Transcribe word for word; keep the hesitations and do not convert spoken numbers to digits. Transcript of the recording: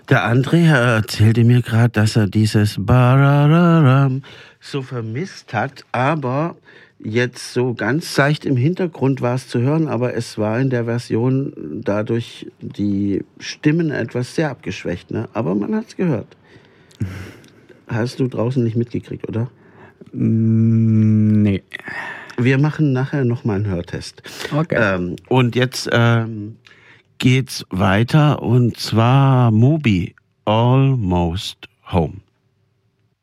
Der André erzählte mir gerade, dass er dieses Barararam so vermisst hat, aber jetzt so ganz leicht im Hintergrund war es zu hören, aber es war in der Version dadurch die Stimmen etwas sehr abgeschwächt, ne? Aber man hat es gehört. Hast du draußen nicht mitgekriegt, oder? Mm, nee. Wir machen nachher nochmal einen Hörtest. Okay. Ähm, und jetzt ähm, geht's weiter und zwar Moby, Almost Home.